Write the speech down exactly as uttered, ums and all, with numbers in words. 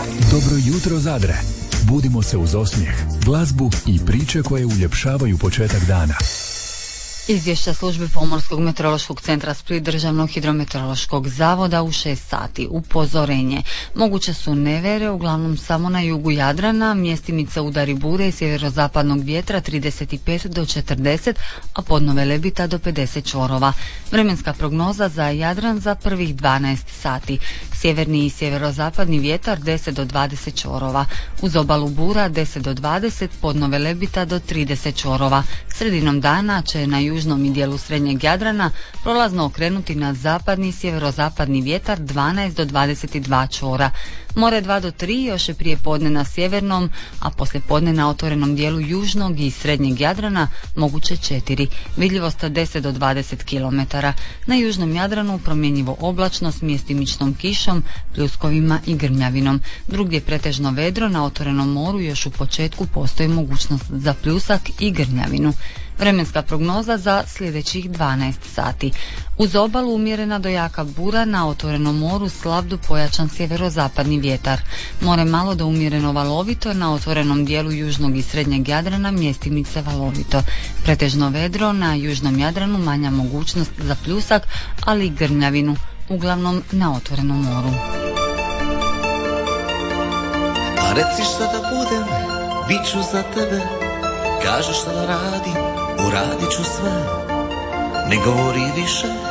Dobro jutro Zadre. Budimo se uz osmijeh, glazbu i priče koje uljepšavaju početak dana. Izvješća službe Pomorskog meteorološkog centra Split Državnog hidrometeorološkog zavoda u šest sati. Upozorenje. Moguće su nevere, uglavnom samo na jugu Jadrana, mjestimice udari bure i sjeverozapadnog vjetra trideset pet do četrdeset, a podnove lebita do pedeset čvorova. Vremenska prognoza za Jadran za prvih dvanaest sati. Sjeverni i sjeverozapadni vjetar deset do dvadeset čvorova. Uz obalu bura deset do dvadeset, podnove lebita do trideset čvorova. Sredinom dana će na južnom i dijelu srednjeg Jadrana prolazno okrenuti na zapadni i sjeverozapadni vjetar dvanaest do dvadeset dva čvora. More dva do tri još je prije podne na sjevernom, a poslije podne na otvorenom dijelu južnog i srednjeg Jadrana moguće četiri. Vidljivost deset do dvadeset kilometara. Na južnom Jadranu promjenjivo oblačno s mjestimičnom kišom, pljuskovima i grmljavinom. Drugdje pretežno vedro, na otvorenom moru još u početku postoji mogućnost za pljusak i grmljavinu. Vremenska prognoza za sljedećih dvanaest sati. Uz obalu umjerena do jaka bura, na otvorenom moru slab do pojačan sjeverozapadni vjetar. More malo do umjereno valovito, na otvorenom dijelu južnog i srednjeg Jadrana mjestimice valovito. Pretežno vedro, na južnom Jadranu manja mogućnost za pljusak, ali i grmljavinu, uglavnom na otvorenom moru. A reci šta da budem, bit ću za tebe. Kažeš šta da radim, uradit ću sve. Ne govori više